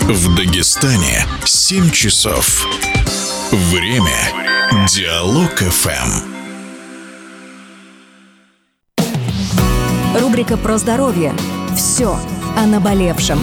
В Дагестане 7 часов. Время Диалог ФМ. Рубрика про здоровье. Все о наболевшем.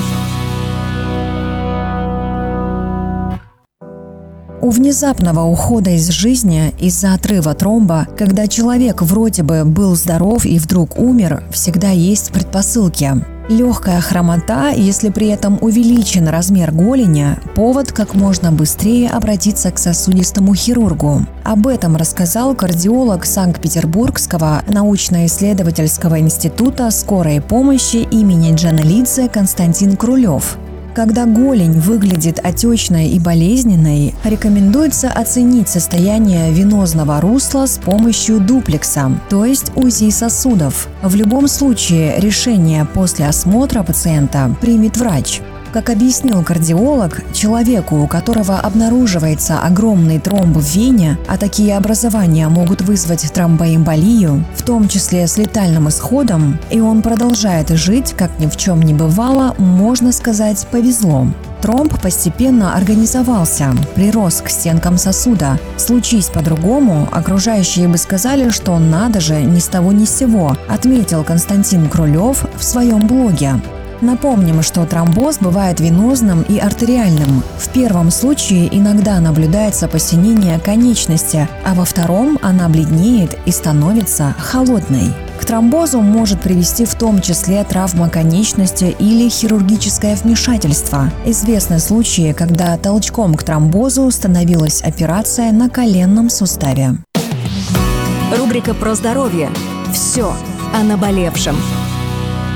У внезапного ухода из жизни из-за отрыва тромба, когда человек вроде бы был здоров и вдруг умер, всегда есть предпосылки. Легкая хромота, если при этом увеличен размер голени, повод как можно быстрее обратиться к сосудистому хирургу. Об этом рассказал кардиолог Санкт-Петербургского научно-исследовательского института скорой помощи имени Джанелидзе Константин Крулев. Когда голень выглядит отечной и болезненной, рекомендуется оценить состояние венозного русла с помощью дуплекса, то есть УЗИ сосудов. В любом случае решение после осмотра пациента примет врач. Как объяснил кардиолог, человеку, у которого обнаруживается огромный тромб в вене, а такие образования могут вызвать тромбоэмболию, в том числе с летальным исходом, и он продолжает жить, как ни в чем не бывало, можно сказать, повезло. Тромб постепенно организовался, прирос к стенкам сосуда. Случись по-другому, окружающие бы сказали, что надо же, ни с того ни с сего, отметил Константин Крулев в своем блоге. Напомним, что тромбоз бывает венозным и артериальным. В первом случае иногда наблюдается посинение конечности, а во втором она бледнеет и становится холодной. К тромбозу может привести в том числе травма конечности или хирургическое вмешательство. Известны случаи, когда толчком к тромбозу становилась операция на коленном суставе. Рубрика про здоровье. Все о наболевшем.